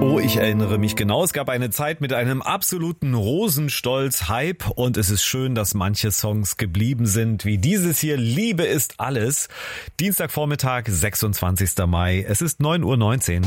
Oh, ich erinnere mich genau. Es gab eine Zeit mit einem absoluten Rosenstolz-Hype und es ist schön, dass manche Songs geblieben sind, wie dieses hier, Liebe ist alles. Dienstagvormittag, 26. Mai. Es ist 9:19 Uhr.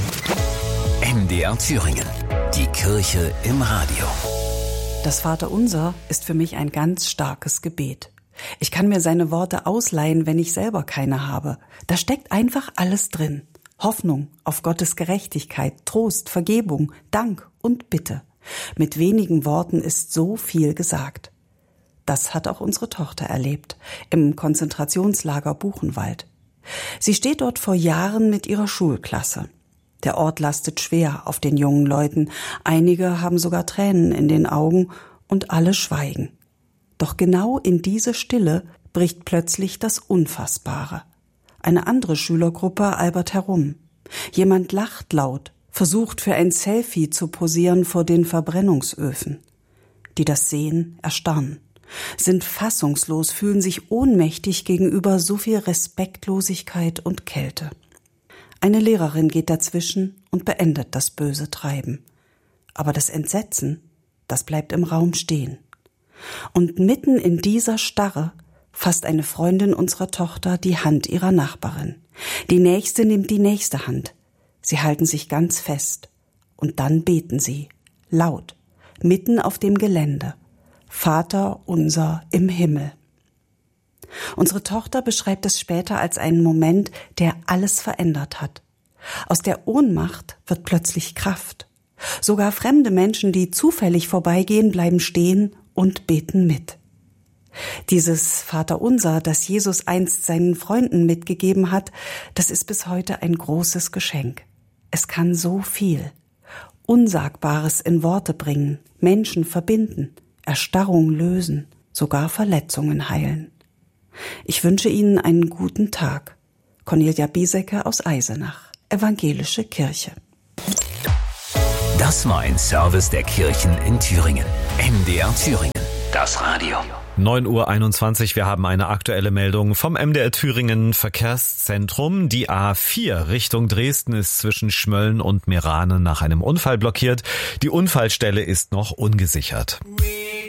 MDR Thüringen. Die Kirche im Radio. Das Vaterunser ist für mich ein ganz starkes Gebet. Ich kann mir seine Worte ausleihen, wenn ich selber keine habe. Da steckt einfach alles drin. Hoffnung auf Gottes Gerechtigkeit, Trost, Vergebung, Dank und Bitte. Mit wenigen Worten ist so viel gesagt. Das hat auch unsere Tochter erlebt, im Konzentrationslager Buchenwald. Sie steht dort vor Jahren mit ihrer Schulklasse. Der Ort lastet schwer auf den jungen Leuten. Einige haben sogar Tränen in den Augen und alle schweigen. Doch genau in diese Stille bricht plötzlich das Unfassbare. Eine andere Schülergruppe albert herum. Jemand lacht laut, versucht für ein Selfie zu posieren vor den Verbrennungsöfen. Die das sehen, erstarren, sind fassungslos, fühlen sich ohnmächtig gegenüber so viel Respektlosigkeit und Kälte. Eine Lehrerin geht dazwischen und beendet das böse Treiben. Aber das Entsetzen, das bleibt im Raum stehen. Und mitten in dieser Starre fasst eine Freundin unserer Tochter die Hand ihrer Nachbarin. Die nächste nimmt die nächste Hand. Sie halten sich ganz fest. Und dann beten sie, laut, mitten auf dem Gelände. Vater unser im Himmel. Unsere Tochter beschreibt es später als einen Moment, der alles verändert hat. Aus der Ohnmacht wird plötzlich Kraft. Sogar fremde Menschen, die zufällig vorbeigehen, bleiben stehen und beten mit. Dieses Vaterunser, das Jesus einst seinen Freunden mitgegeben hat, das ist bis heute ein großes Geschenk. Es kann so viel. Unsagbares in Worte bringen, Menschen verbinden, Erstarrung lösen, sogar Verletzungen heilen. Ich wünsche Ihnen einen guten Tag. Cornelia Biesecke aus Eisenach, Evangelische Kirche. Das war ein Service der Kirchen in Thüringen. MDR Thüringen. Das Radio. 9:21 Uhr, wir haben eine aktuelle Meldung vom MDR Thüringen Verkehrszentrum. Die A4 Richtung Dresden ist zwischen Schmölln und Meerane nach einem Unfall blockiert. Die Unfallstelle ist noch ungesichert.